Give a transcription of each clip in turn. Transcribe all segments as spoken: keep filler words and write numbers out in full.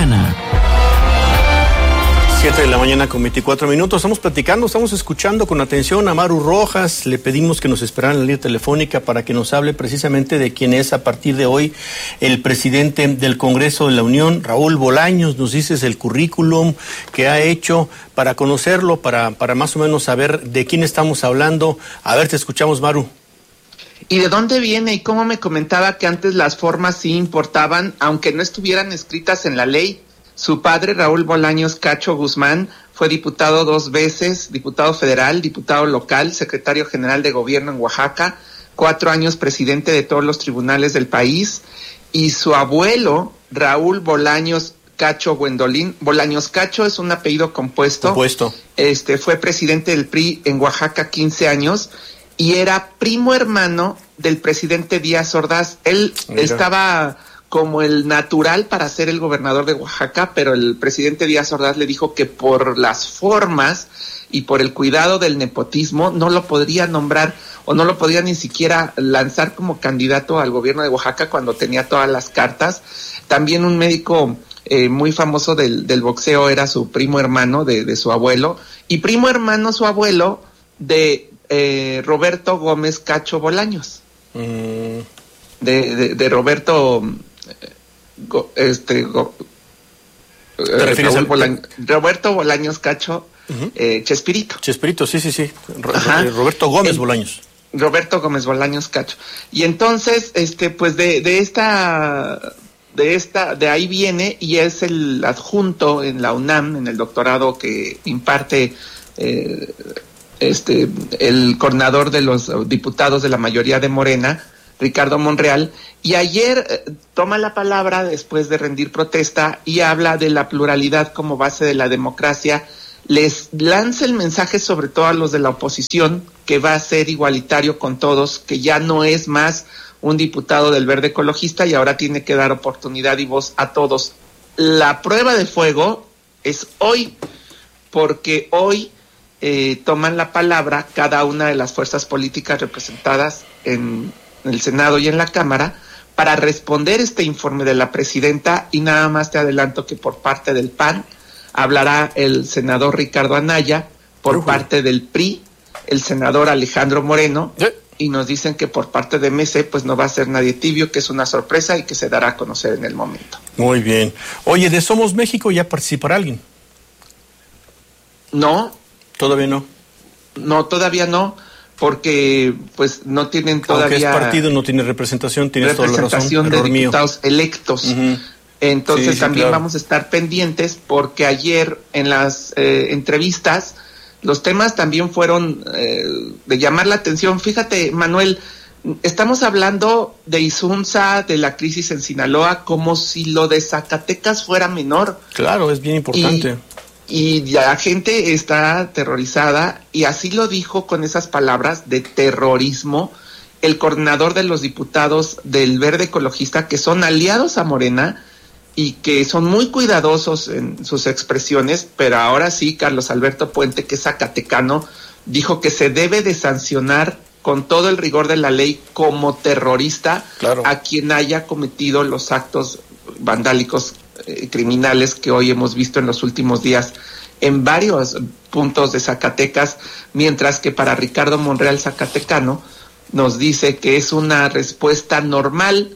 mañana. siete de la mañana con veinticuatro minutos. Estamos platicando, estamos escuchando con atención a Maru Rojas. Le pedimos que nos esperara en la línea telefónica para que nos hable precisamente de quién es a partir de hoy el presidente del Congreso de la Unión, Raúl Bolaños. Nos dices el currículum que ha hecho para conocerlo, para, para más o menos saber de quién estamos hablando. A ver, te escuchamos, Maru. ¿Y de dónde viene? Y cómo me comentaba que antes las formas sí importaban, aunque no estuvieran escritas en la ley. Su padre, Raúl Bolaños Cacho Guzmán, fue diputado dos veces, diputado federal, diputado local, secretario general de gobierno en Oaxaca, cuatro años presidente de todos los tribunales del país, y su abuelo, Raúl Bolaños Cacho Gwendolyn, Bolaños Cacho es un apellido compuesto, compuesto. Este, fue presidente del P R I en Oaxaca quince años, y era primo hermano del presidente Díaz Ordaz. Él Mira. estaba como el natural para ser el gobernador de Oaxaca, pero el presidente Díaz Ordaz le dijo que por las formas y por el cuidado del nepotismo no lo podría nombrar o no lo podría ni siquiera lanzar como candidato al gobierno de Oaxaca cuando tenía todas las cartas. También un médico eh, muy famoso del, del boxeo era su primo hermano de, de su abuelo, y primo hermano su abuelo de eh, Roberto Gómez Cacho Bolaños. Mm. De, de, de Roberto... Go, este go, ¿Te refieres al Bolaños, Roberto Bolaños Cacho, uh-huh. eh, Chespirito. Chespirito, sí, sí, sí. Ro- Roberto Gómez eh, Bolaños. Roberto Gómez Bolaños Cacho. Y entonces, este, pues de, de esta, de esta, de ahí viene y es el adjunto en la UNAM, en el doctorado que imparte eh, este, el coordinador de los diputados de la mayoría de Morena, Ricardo Monreal, y ayer eh, toma la palabra después de rendir protesta y habla de la pluralidad como base de la democracia. Les lanza el mensaje sobre todo a los de la oposición que va a ser igualitario con todos, que ya no es más un diputado del Verde Ecologista y ahora tiene que dar oportunidad y voz a todos. La prueba de fuego es hoy, porque hoy eh, toman la palabra cada una de las fuerzas políticas representadas en en el Senado y en la Cámara para responder este informe de la presidenta, y nada más te adelanto que por parte del P A N hablará el senador Ricardo Anaya, por uh-huh. parte del P R I el senador Alejandro Moreno, ¿Eh? y nos dicen que por parte de M C pues no va a ser nadie tibio, que es una sorpresa y que se dará a conocer en el momento. Muy bien. Oye, de Somos México ya participará alguien. No. Todavía no. No, todavía no. Porque pues no tienen todavía... Aunque es partido, no tiene representación, tienes toda la razón. Representación de diputados mío. electos. Uh-huh. Entonces sí, sí, también claro. vamos a estar pendientes, porque ayer en las eh, entrevistas los temas también fueron eh, de llamar la atención. Fíjate, Manuel, estamos hablando de Insunza, de la crisis en Sinaloa, como si lo de Zacatecas fuera menor. Claro, es bien importante. Y, Y la gente está aterrorizada, y así lo dijo con esas palabras de terrorismo el coordinador de los diputados del Verde Ecologista, que son aliados a Morena y que son muy cuidadosos en sus expresiones, pero ahora sí, Carlos Alberto Puente, que es zacatecano, dijo que se debe de sancionar con todo el rigor de la ley como terrorista claro. a quien haya cometido los actos vandálicos eh, criminales que hoy hemos visto en los últimos días en varios puntos de Zacatecas, mientras que para Ricardo Monreal, zacatecano, nos dice que es una respuesta normal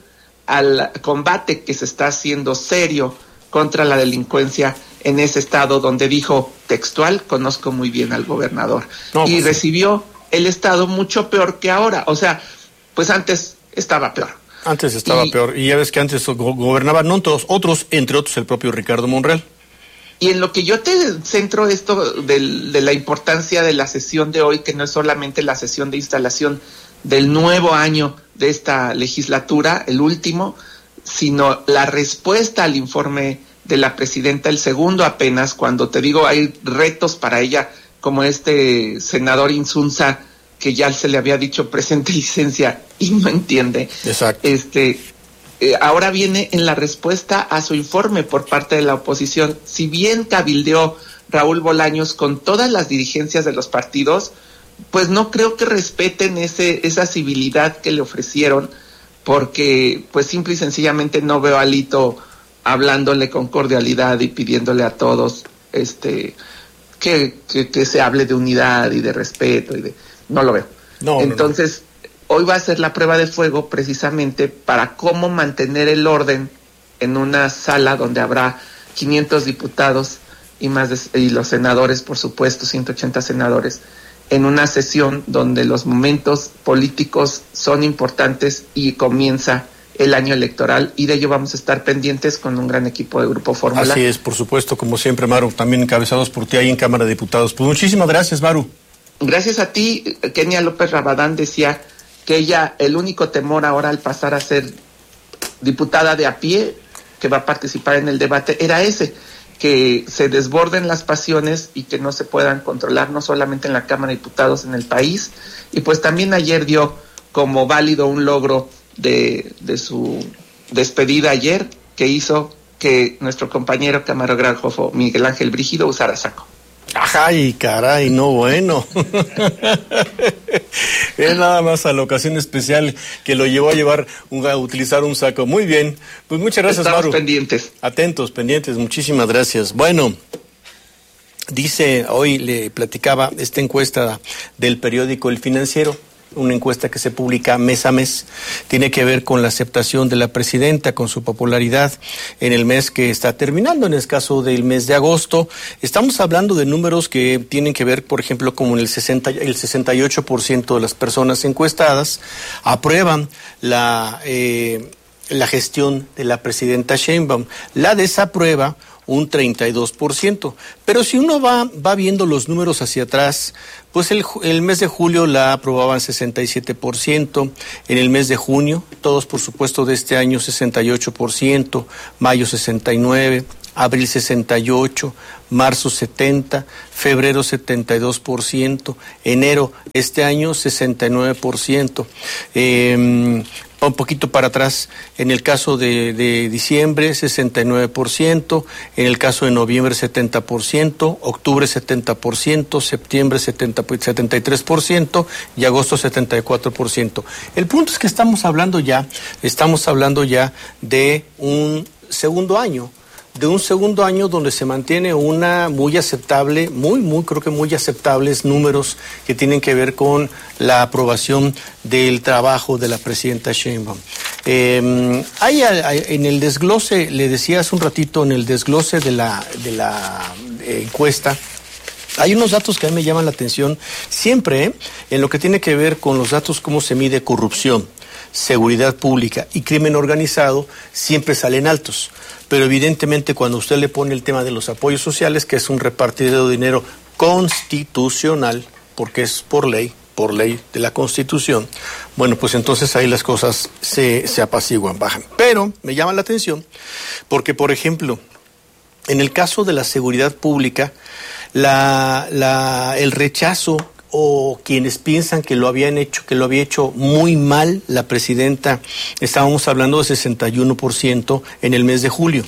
al combate que se está haciendo serio contra la delincuencia en ese estado, donde dijo textual: conozco muy bien al gobernador. No, y pues recibió el estado mucho peor que ahora. O sea, pues antes estaba peor. Antes estaba y, peor, y ya ves que antes go- gobernaban no todos, otros, entre otros el propio Ricardo Monreal. Y en lo que yo te centro esto del, de la importancia de la sesión de hoy, que no es solamente la sesión de instalación del nuevo año de esta legislatura, el último, sino la respuesta al informe de la presidenta, el segundo apenas, cuando te digo hay retos para ella, como este senador Insunza, que ya se le había dicho presente licencia y no entiende. Exacto. Este, eh, ahora viene en la respuesta a su informe por parte de la oposición. Si bien cabildeó Raúl Bolaños con todas las dirigencias de los partidos, pues no creo que respeten ese esa civilidad que le ofrecieron, porque pues simple y sencillamente no veo a Alito hablándole con cordialidad y pidiéndole a todos este que, que, que se hable de unidad y de respeto y de no lo veo. No, Entonces, no, no. hoy va a ser la prueba de fuego precisamente para cómo mantener el orden en una sala donde habrá quinientos diputados y más de, y los senadores, por supuesto, ciento ochenta senadores, en una sesión donde los momentos políticos son importantes y comienza el año electoral, y de ello vamos a estar pendientes con un gran equipo de Grupo Fórmula. Así es, por supuesto, como siempre, Maru, también encabezados por ti ahí en Cámara de Diputados. Pues muchísimas gracias, Maru. Gracias a ti. Kenia López Rabadán decía que ella, el único temor ahora al pasar a ser diputada de a pie, que va a participar en el debate, era ese, que se desborden las pasiones y que no se puedan controlar, no solamente en la Cámara de Diputados, en el país. Y pues también ayer dio como válido un logro de, de su despedida ayer, que hizo que nuestro compañero camarógrafo Miguel Ángel Brígido usara saco. ¡Ay, caray! No, bueno. Es nada más a la ocasión especial que lo llevó a llevar, un, a utilizar un saco. Muy bien. Pues muchas gracias, Estamos Maru. pendientes. Atentos, pendientes. Muchísimas gracias. Bueno, dice, hoy le platicaba esta encuesta del periódico El Financiero, una encuesta que se publica mes a mes, tiene que ver con la aceptación de la presidenta, con su popularidad en el mes que está terminando, en el caso del mes de agosto. Estamos hablando de números que tienen que ver, por ejemplo, como el sesenta, el sesenta y ocho por ciento de las personas encuestadas aprueban la, eh, la gestión de la presidenta Sheinbaum. La desaprueba un treinta y dos por ciento. Pero si uno va, va viendo los números hacia atrás, pues el, el mes de julio la aprobaban sesenta y siete por ciento, en el mes de junio, todos por supuesto de este año sesenta y ocho por ciento, mayo sesenta y nueve por ciento, abril sesenta y ocho por ciento, marzo setenta por ciento, febrero setenta y dos por ciento, enero este año sesenta y nueve por ciento. Eh, un poquito para atrás, en el caso de, de diciembre sesenta y nueve por ciento, en el caso de noviembre setenta por ciento, octubre setenta por ciento, septiembre setenta, setenta y tres por ciento y agosto setenta y cuatro por ciento. El punto es que estamos hablando ya, estamos hablando ya de un segundo año, de un segundo año donde se mantiene una muy aceptable, muy, muy, creo que muy aceptables números que tienen que ver con la aprobación del trabajo de la presidenta Sheinbaum. Eh, hay, hay, en el desglose, le decía hace un ratito, en el desglose de la, de la eh, encuesta, hay unos datos que a mí me llaman la atención siempre, ¿eh? En lo que tiene que ver con los datos, cómo se mide corrupción, seguridad pública y crimen organizado, siempre salen altos. Pero evidentemente cuando usted le pone el tema de los apoyos sociales, que es un repartidero de dinero constitucional, porque es por ley, por ley de la Constitución, bueno, pues entonces ahí las cosas se, se apaciguan, bajan. Pero me llama la atención porque, por ejemplo, en el caso de la seguridad pública, la, la, el rechazo o quienes piensan que lo habían hecho, que lo había hecho muy mal la presidenta, estábamos hablando de sesenta y uno por ciento en el mes de julio.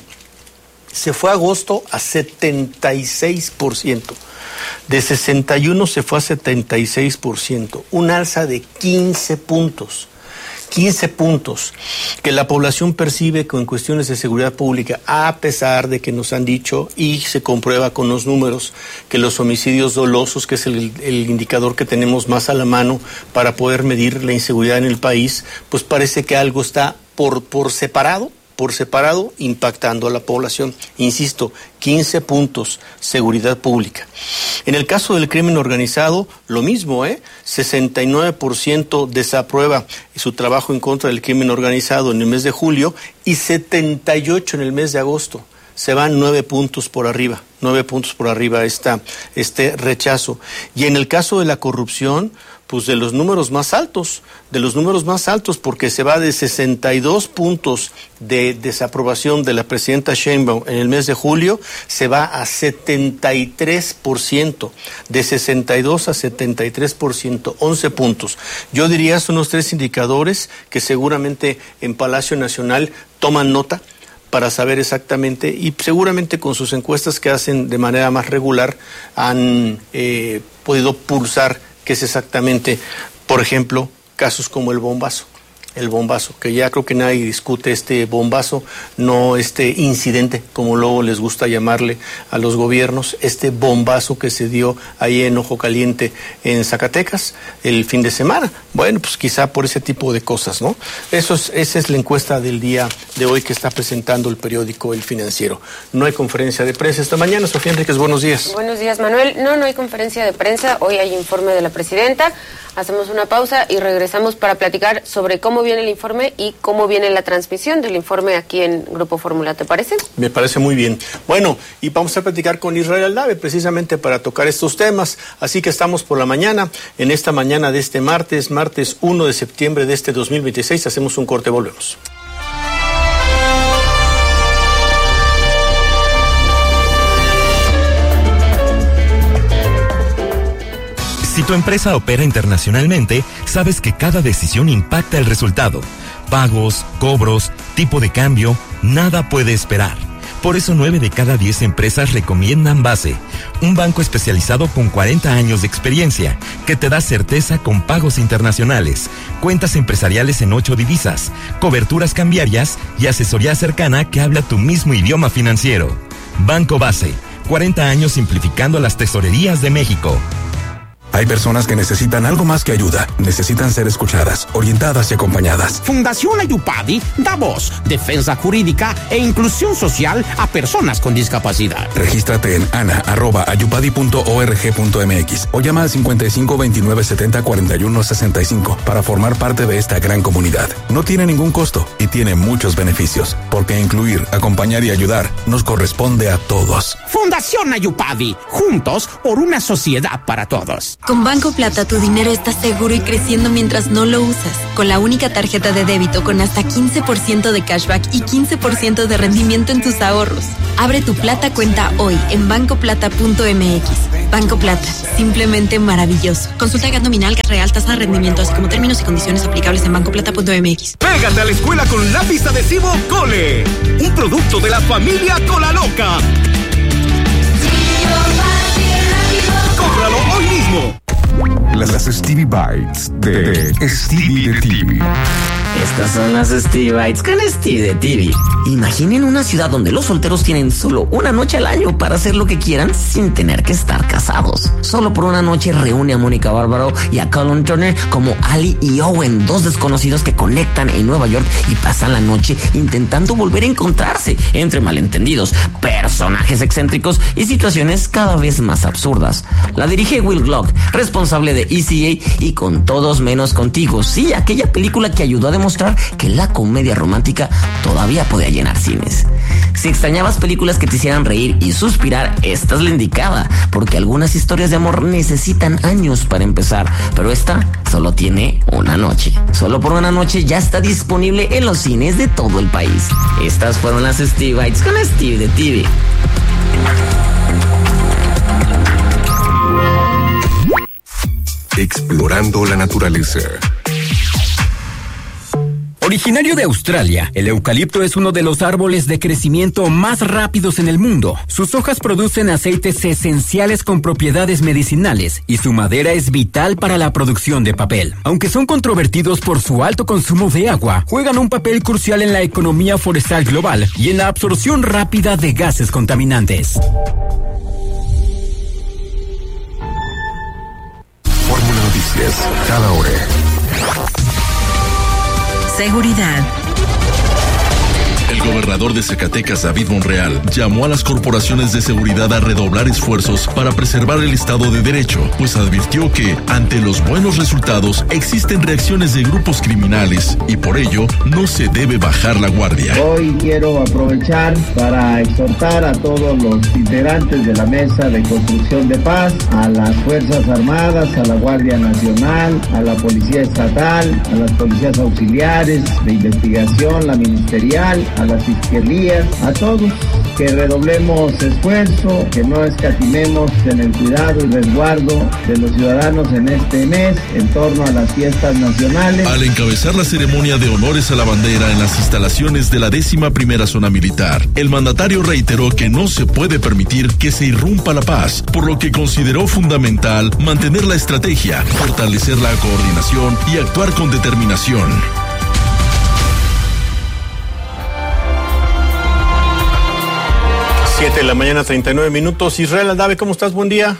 Se fue a agosto a setenta y seis por ciento. De sesenta y uno se fue a setenta y seis por ciento. Un alza de quince puntos. quince puntos que la población percibe con cuestiones de seguridad pública, a pesar de que nos han dicho, y se comprueba con los números, que los homicidios dolosos, que es el, el indicador que tenemos más a la mano para poder medir la inseguridad en el país, pues parece que algo está por, por separado, por separado, impactando a la población. Insisto, quince puntos, seguridad pública. En el caso del crimen organizado, lo mismo, ¿eh? sesenta y nueve por ciento desaprueba su trabajo en contra del crimen organizado en el mes de julio y setenta y ocho por ciento en el mes de agosto. Se van nueve puntos por arriba, nueve puntos por arriba está este rechazo. Y en el caso de la corrupción, pues de los números más altos, de los números más altos, porque se va de sesenta y dos puntos de desaprobación de la presidenta Sheinbaum en el mes de julio, se va a setenta y tres por ciento, de sesenta y dos a setenta y tres por ciento, once puntos. Yo diría son los tres indicadores que seguramente en Palacio Nacional toman nota para saber exactamente, y seguramente con sus encuestas que hacen de manera más regular han eh, podido pulsar qué es exactamente, por ejemplo, casos como el bombazo. el bombazo, que ya creo que nadie discute este bombazo, no este incidente, como luego les gusta llamarle a los gobiernos, este bombazo que se dio ahí en Ojo Caliente, en Zacatecas, el fin de semana. Bueno, pues quizá por ese tipo de cosas, ¿no? Eso es, esa es la encuesta del día de hoy que está presentando el periódico El Financiero. No hay conferencia de prensa esta mañana. Sofía Enríquez, buenos días. Buenos días, Manuel. No, no hay conferencia de prensa. Hoy hay informe de la presidenta. Hacemos una pausa y regresamos para platicar sobre cómo viene el informe y cómo viene la transmisión del informe aquí en Grupo Fórmula. ¿Te parece? Me parece muy bien. Bueno, y vamos a platicar con Israel Aldave precisamente para tocar estos temas. Así que estamos por la mañana, en esta mañana de este martes, martes uno de septiembre de este dos mil veintiséis. Hacemos un corte, volvemos. Si tu empresa opera internacionalmente, sabes que cada decisión impacta el resultado. Pagos, cobros, tipo de cambio, nada puede esperar. Por eso nueve de cada diez empresas recomiendan Base, un banco especializado con cuarenta años de experiencia, que te da certeza con pagos internacionales, cuentas empresariales en ocho divisas, coberturas cambiarias y asesoría cercana que habla tu mismo idioma financiero. Banco Base, cuarenta años simplificando las tesorerías de México. Hay personas que necesitan algo más que ayuda. Necesitan ser escuchadas, orientadas y acompañadas. Fundación Ayupadi da voz, defensa jurídica e inclusión social a personas con discapacidad. Regístrate en ana arroba ayupadi punto org punto mx o llama al cincuenta y cinco veintinueve setenta cuarenta y uno sesenta y cinco para formar parte de esta gran comunidad. No tiene ningún costo y tiene muchos beneficios, porque incluir, acompañar y ayudar nos corresponde a todos. Fundación Ayupadi, juntos por una sociedad para todos. Con Banco Plata tu dinero está seguro y creciendo mientras no lo usas. Con la única tarjeta de débito con hasta quince por ciento de cashback y quince por ciento de rendimiento en tus ahorros. Abre tu Plata cuenta hoy en banco plata punto mx. Banco Plata, simplemente maravilloso. Consulta gas nominal, gas real, tasa de rendimiento, así como términos y condiciones aplicables en banco plata punto mx. Pégate a la escuela con lápiz adhesivo Cole, un producto de la familia Cola Loca. ¡Cómpralo hoy mismo! Las Stevie Bites de Stevie de T V. Estas son las Stevie Bites con Stevie de T V. Imaginen una ciudad donde los solteros tienen solo una noche al año para hacer lo que quieran sin tener que estar casados. Solo por una noche reúne a Mónica Bárbaro y a Colin Turner como Ali y Owen, dos desconocidos que conectan en Nueva York y pasan la noche intentando volver a encontrarse entre malentendidos, personajes excéntricos y situaciones cada vez más absurdas. La dirige Will Glock, responsable de E C A y Con Todos Menos Contigo. Sí, aquella película que ayudó a demostrar que la comedia romántica todavía podía llenar cines. Si extrañabas películas que te hicieran reír y suspirar, esta es la indicada, porque algunas historias de amor necesitan años para empezar, pero esta solo tiene una noche. Solo por una noche ya está disponible en los cines de todo el país. Estas fueron las Stevie Bites con Stevie de T V. Explorando la naturaleza. Originario de Australia, el eucalipto es uno de los árboles de crecimiento más rápidos en el mundo. Sus hojas producen aceites esenciales con propiedades medicinales y su madera es vital para la producción de papel. Aunque son controvertidos por su alto consumo de agua, juegan un papel crucial en la economía forestal global y en la absorción rápida de gases contaminantes. Fórmula Noticias, cada hora. Seguridad. El gobernador de Zacatecas, David Monreal, llamó a las corporaciones de seguridad a redoblar esfuerzos para preservar el Estado de Derecho, pues advirtió que, ante los buenos resultados, existen reacciones de grupos criminales y por ello no se debe bajar la guardia. Hoy quiero aprovechar para exhortar a todos los integrantes de la Mesa de Construcción de Paz, a las Fuerzas Armadas, a la Guardia Nacional, a la Policía Estatal, a las Policías Auxiliares de Investigación, la Ministerial, a las fiscalías, a todos, que redoblemos esfuerzo, que no escatimemos en el cuidado y resguardo de los ciudadanos en este mes en torno a las fiestas nacionales. Al encabezar la ceremonia de honores a la bandera en las instalaciones de la décima primera zona militar, el mandatario reiteró que no se puede permitir que se irrumpa la paz, por lo que consideró fundamental mantener la estrategia, fortalecer la coordinación y actuar con determinación. siete de la mañana, treinta y nueve minutos. Israel Aldave, ¿cómo estás? Buen día.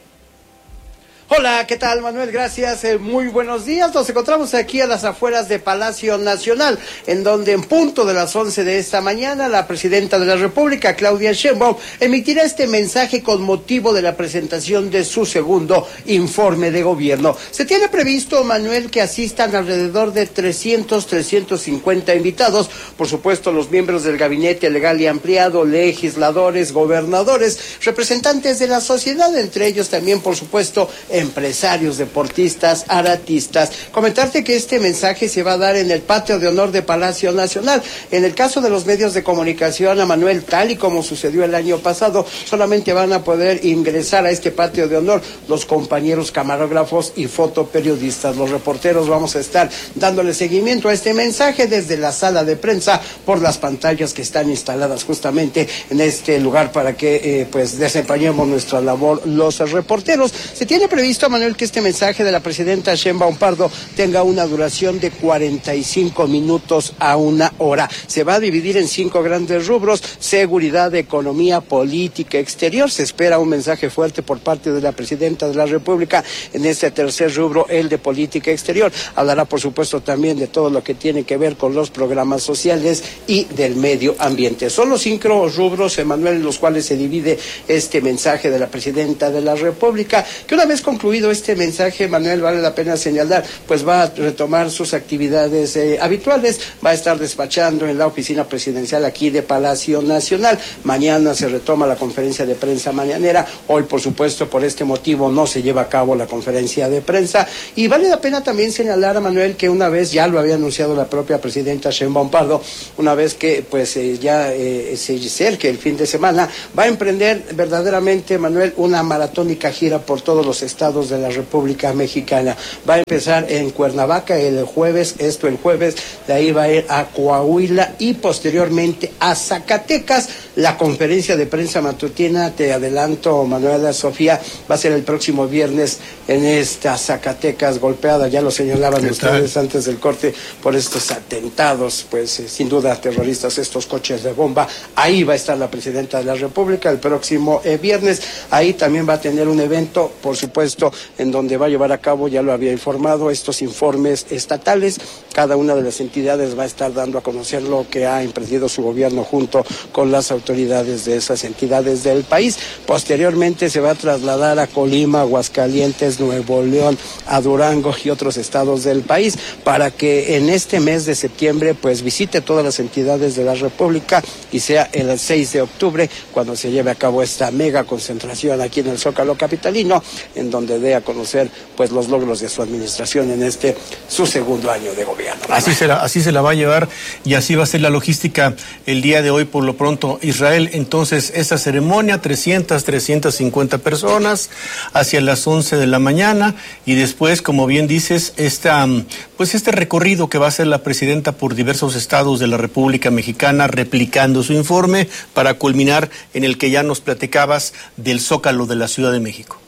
Hola, ¿qué tal, Manuel? Gracias, eh, muy buenos días. Nos encontramos aquí a las afueras de Palacio Nacional, en donde en punto de las once de esta mañana, la presidenta de la República, Claudia Sheinbaum, emitirá este mensaje con motivo de la presentación de su segundo informe de gobierno. Se tiene previsto, Manuel, que asistan alrededor de trescientos, trescientos cincuenta invitados, por supuesto los miembros del gabinete legal y ampliado, legisladores, gobernadores, representantes de la sociedad, entre ellos también, por supuesto, empresarios, deportistas, artistas. Comentarte que este mensaje se va a dar en el patio de honor de Palacio Nacional. En el caso de los medios de comunicación, a Manuel, tal y como sucedió el año pasado, solamente van a poder ingresar a este patio de honor los compañeros camarógrafos y fotoperiodistas. Los reporteros vamos a estar dándole seguimiento a este mensaje desde la sala de prensa por las pantallas que están instaladas justamente en este lugar para que eh, pues desempeñemos nuestra labor los reporteros. Se tiene previsto Visto, Manuel, que este mensaje de la presidenta Sheinbaum Pardo tenga una duración de cuarenta y cinco minutos a una hora. Se va a dividir en cinco grandes rubros: seguridad, economía, política exterior. Se espera un mensaje fuerte por parte de la presidenta de la República en este tercer rubro, el de política exterior. Hablará, por supuesto, también de todo lo que tiene que ver con los programas sociales y del medio ambiente. Son los cinco rubros, Manuel, en los cuales se divide este mensaje de la presidenta de la República, que una vez concluido este mensaje, Manuel, vale la pena señalar, pues va a retomar sus actividades eh, habituales, va a estar despachando en la oficina presidencial aquí de Palacio Nacional. Mañana se retoma la conferencia de prensa mañanera. Hoy, por supuesto, por este motivo no se lleva a cabo la conferencia de prensa. Y vale la pena también señalar, a Manuel, que una vez, ya lo había anunciado la propia presidenta Sheinbaum Pardo, una vez que pues eh, ya eh, se acerque el fin de semana, va a emprender verdaderamente, Manuel, una maratónica gira por todos los estados estados de la República Mexicana. Va a empezar en Cuernavaca el jueves, esto el jueves, de ahí va a ir a Coahuila y posteriormente a Zacatecas. La conferencia de prensa matutina, te adelanto, Manuela Sofía, va a ser el próximo viernes en esta Zacatecas golpeada, ya lo señalaban ustedes antes del corte, por estos atentados, pues eh, sin duda terroristas, estos coches de bomba. Ahí va a estar la presidenta de la República el próximo eh, viernes. Ahí también va a tener un evento, por supuesto, en donde va a llevar a cabo, ya lo había informado, estos informes estatales. Cada una de las entidades va a estar dando a conocer lo que ha emprendido su gobierno junto con las autoridades de esas entidades del país. Posteriormente se va a trasladar a Colima, Aguascalientes, Nuevo León, a Durango y otros estados del país para que en este mes de septiembre pues visite todas las entidades de la República y sea el seis de octubre cuando se lleve a cabo esta mega concentración aquí en el Zócalo capitalino, en donde dé a conocer pues los logros de su administración en este su segundo año de gobierno. Así se la, así se la va a llevar y así va a ser la logística el día de hoy por lo pronto. Israel, entonces esta ceremonia, trescientas, trescientas cincuenta personas hacia las once de la mañana y después, como bien dices, esta, pues este recorrido que va a hacer la presidenta por diversos estados de la República Mexicana replicando su informe para culminar en el que ya nos platicabas del Zócalo de la Ciudad de México.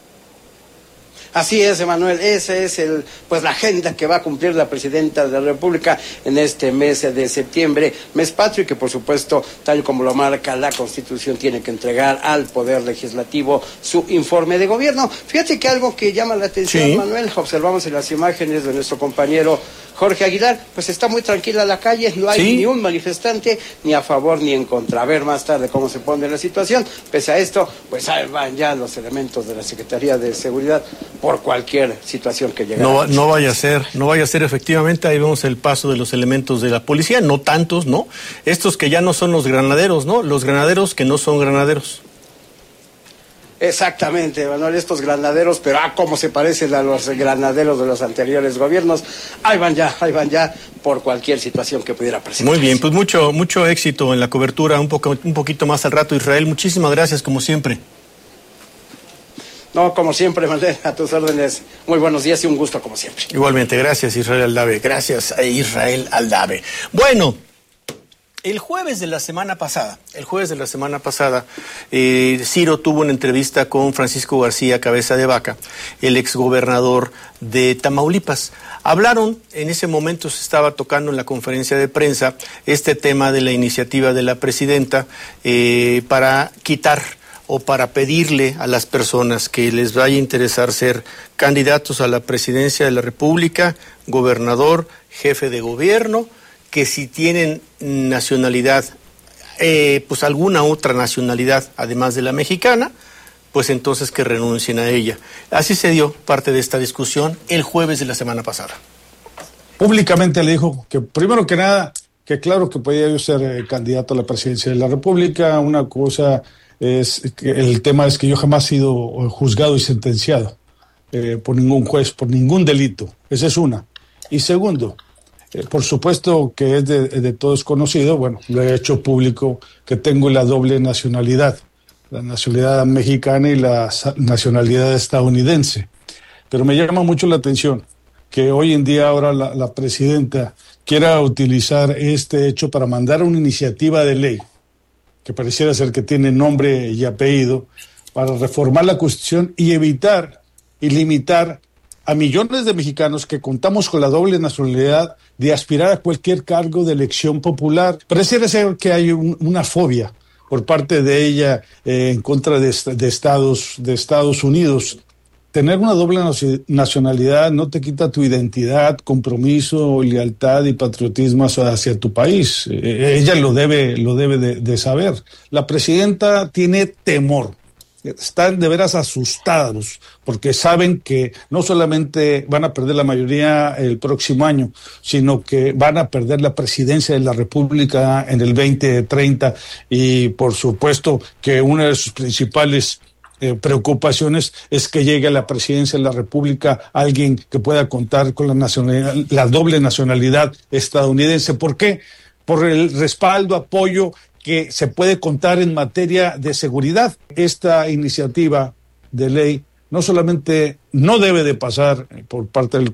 Así es, Emanuel, esa es el, pues la agenda que va a cumplir la presidenta de la República en este mes de septiembre, mes patrio, y que por supuesto, tal como lo marca la Constitución, tiene que entregar al Poder Legislativo su informe de gobierno. Fíjate que algo que llama la atención, sí, Manuel, observamos en las imágenes de nuestro compañero Jorge Aguilar, pues está muy tranquila la calle, no hay ¿sí? ni un manifestante, ni a favor ni en contra. A ver más tarde cómo se pone la situación. Pese a esto, pues ahí van ya los elementos de la Secretaría de Seguridad por cualquier situación que llegue. No, no vaya a ser, no vaya a ser efectivamente, ahí vemos el paso de los elementos de la policía, no tantos, ¿no? Estos que ya no son los granaderos, ¿no? Los granaderos que no son granaderos. Exactamente, Manuel, estos granaderos, pero ah, cómo se parecen a los granaderos de los anteriores gobiernos. Ahí van ya, ahí van ya por cualquier situación que pudiera presentarse. Muy bien, pues mucho, mucho éxito en la cobertura, un poco, un poquito más al rato, Israel. Muchísimas gracias, como siempre. No, como siempre, Manuel, a tus órdenes. Muy buenos días y un gusto, como siempre. Igualmente, gracias, Israel Aldave. Gracias a Israel Aldave. Bueno, El jueves de la semana pasada, el jueves de la semana pasada, eh, Ciro tuvo una entrevista con Francisco García Cabeza de Vaca, el exgobernador de Tamaulipas. Hablaron, en ese momento se estaba tocando en la conferencia de prensa este tema de la iniciativa de la presidenta eh, para quitar o para pedirle a las personas que les vaya a interesar ser candidatos a la presidencia de la República, gobernador, jefe de gobierno, que si tienen nacionalidad, eh, pues alguna otra nacionalidad además de la mexicana, pues entonces que renuncien a ella. Así se dio parte de esta discusión el jueves de la semana pasada. Públicamente le dijo que primero que nada, que claro que podía yo ser eh, candidato a la presidencia de la República. Una cosa es que el tema es que yo jamás he sido juzgado y sentenciado eh, por ningún juez, por ningún delito. Esa es una. Y segundo, Eh, por supuesto que es de, de todos conocido, bueno, lo he hecho público, que tengo la doble nacionalidad, la nacionalidad mexicana y la nacionalidad estadounidense. Pero me llama mucho la atención que hoy en día ahora la, la presidenta quiera utilizar este hecho para mandar una iniciativa de ley, que pareciera ser que tiene nombre y apellido, para reformar la Constitución y evitar y limitar a millones de mexicanos que contamos con la doble nacionalidad de aspirar a cualquier cargo de elección popular. Pareciera ser que hay un, una fobia por parte de ella eh, en contra de, de, Estados, de Estados Unidos. Tener una doble nacionalidad no te quita tu identidad, compromiso, lealtad y patriotismo hacia tu país. Eh, ella lo debe, lo debe de, de saber. La presidenta tiene temor. Están de veras asustados porque saben que no solamente van a perder la mayoría el próximo año, sino que van a perder la presidencia de la República en el veinte treinta y por supuesto que una de sus principales eh, preocupaciones es que llegue a la presidencia de la República alguien que pueda contar con la nacionalidad, la doble nacionalidad estadounidense. ¿Por qué? Por el respaldo, apoyo que se puede contar en materia de seguridad. Esta iniciativa de ley no solamente no debe de pasar por parte del